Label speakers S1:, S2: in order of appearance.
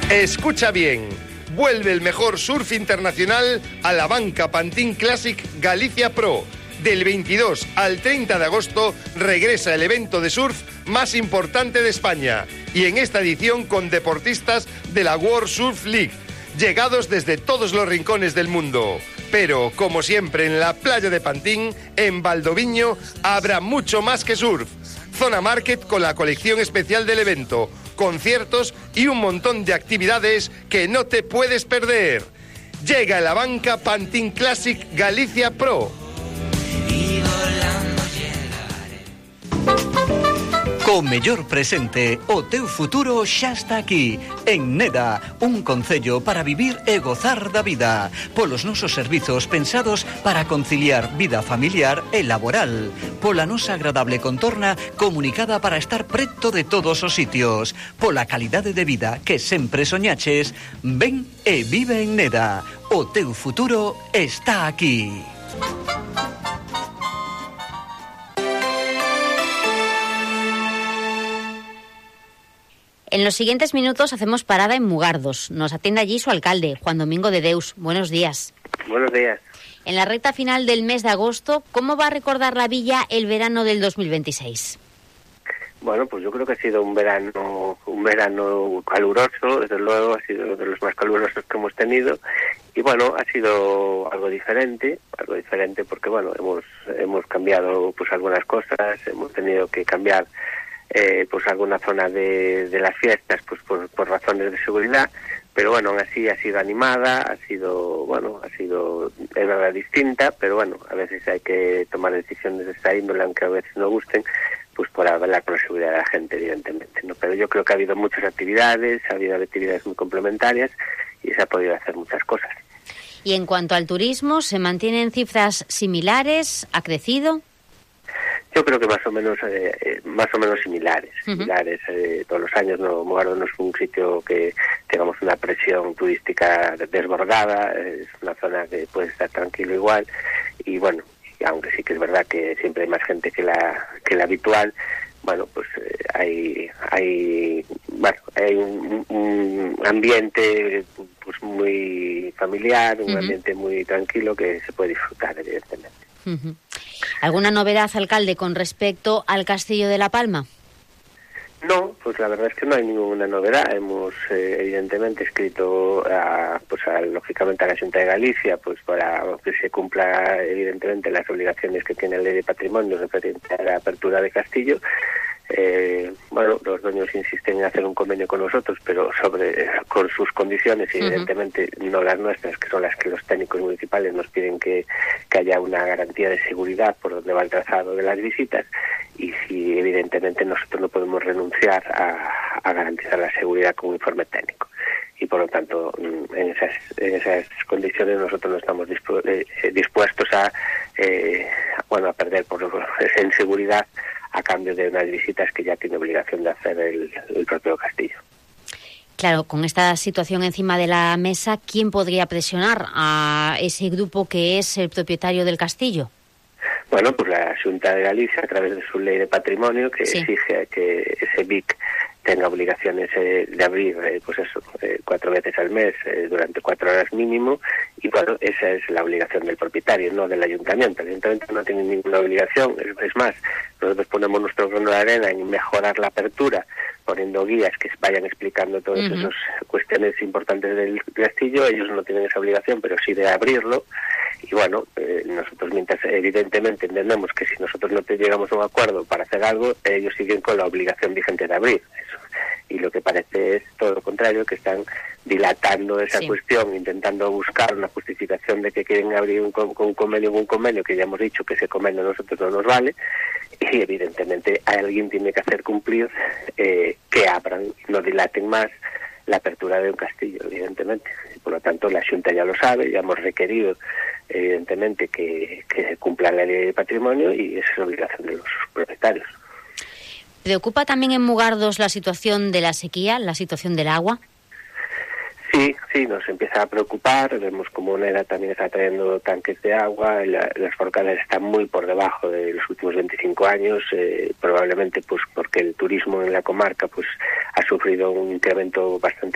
S1: Escucha bien, vuelve el mejor surf internacional a la banca Pantin Classic Galicia Pro. Del 22 al 30 de agosto regresa el evento de surf más importante de España y en esta edición con deportistas de la World Surf League, llegados desde todos los rincones del mundo. Pero, como siempre en la playa de Pantín, en Valdoviño, habrá mucho más que surf. Zona Market con la colección especial del evento, conciertos y un montón de actividades que no te puedes perder. Llega a la banca Pantin Classic Galicia Pro.
S2: Co mellor presente, o teu futuro xa está aquí. En Neda, un concello para vivir e gozar da vida. Polos nosos servizos pensados para conciliar vida familiar e laboral. Pola nosa agradable contorna comunicada para estar preto de todos os sitios. Pola calidade de vida que sempre soñaches. Ven e vive en Neda. O teu futuro está aquí.
S3: En los siguientes minutos hacemos parada en Mugardos. Nos atiende allí su alcalde, Juan Domingo de Deus. Buenos días.
S4: Buenos días.
S3: En la recta final del mes de agosto, ¿cómo va a recordar la villa el verano del 2026?
S4: Bueno, pues yo creo que ha sido un verano caluroso, desde luego ha sido de los más calurosos que hemos tenido y bueno, ha sido algo diferente porque bueno, hemos cambiado pues algunas cosas, hemos tenido que cambiar pues alguna zona de las fiestas pues por razones de seguridad, pero bueno, aún así ha sido animada, ha sido es verdad distinta, pero bueno, a veces hay que tomar decisiones de esta índole, aunque a veces no gusten, pues para velar por la seguridad de la gente, evidentemente, ¿no? Pero yo creo que ha habido muchas actividades, muy complementarias y se ha podido hacer muchas cosas.
S3: Y en cuanto al turismo, ¿se mantienen cifras similares? ¿Ha crecido?
S4: Yo creo que más o menos similares. Todos los años Mugardos no es un sitio que tengamos una presión turística desbordada, es una zona que puede estar tranquilo igual y bueno, aunque sí que es verdad que siempre hay más gente que la habitual, bueno, pues hay un ambiente pues muy familiar, un ambiente muy tranquilo que se puede disfrutar, evidentemente.
S3: ¿Alguna novedad, alcalde, con respecto al Castillo de La Palma?
S4: No, pues la verdad es que no hay ninguna novedad. Hemos evidentemente escrito lógicamente a la Xunta de Galicia pues para que se cumpla evidentemente las obligaciones que tiene la Ley de Patrimonio referente a la apertura de Castillo. Los dueños insisten en hacer un convenio con nosotros, pero con sus condiciones, y evidentemente no las nuestras, que son las que los técnicos municipales nos piden que haya una garantía de seguridad por donde va el trazado de las visitas, y si evidentemente nosotros no podemos renunciar a garantizar la seguridad con un informe técnico. Y por lo tanto, en esas condiciones nosotros no estamos dispuestos a perder en seguridad a cambio de unas visitas que ya tiene obligación de hacer el propio castillo.
S3: Claro, con esta situación encima de la mesa, ¿quién podría presionar a ese grupo que es el propietario del castillo?
S4: Bueno, pues la Xunta de Galicia, a través de su Ley de Patrimonio, que exige que ese BIC tenga obligaciones de abrir 4 veces al mes durante 4 horas mínimo, y bueno, esa es la obligación del propietario, no del ayuntamiento. El ayuntamiento no tiene ninguna obligación, es más, nosotros ponemos nuestro grano de arena en mejorar la apertura, poniendo guías que vayan explicando todas esas cuestiones importantes del castillo. Ellos no tienen esa obligación, pero sí de abrirlo. Y bueno, nosotros mientras evidentemente entendemos que si nosotros no llegamos a un acuerdo para hacer algo, ellos siguen con la obligación vigente de abrir eso. Y lo que parece es todo lo contrario, que están dilatando esa cuestión, intentando buscar una justificación de que quieren abrir un convenio que ya hemos dicho que ese convenio a nosotros no nos vale, y evidentemente alguien tiene que hacer cumplir que abran, no dilaten más la apertura de un castillo, evidentemente. Por lo tanto, la Xunta ya lo sabe, ya hemos requerido evidentemente que se cumpla la Ley de Patrimonio, y esa es la obligación de los propietarios.
S3: ¿Preocupa también en Mugardos la situación de la sequía, la situación del agua?
S4: Sí, nos empieza a preocupar. Vemos como Neda también está trayendo tanques de agua, las forcales están muy por debajo de los últimos 25 años, probablemente pues porque el turismo en la comarca pues ha sufrido un incremento bastante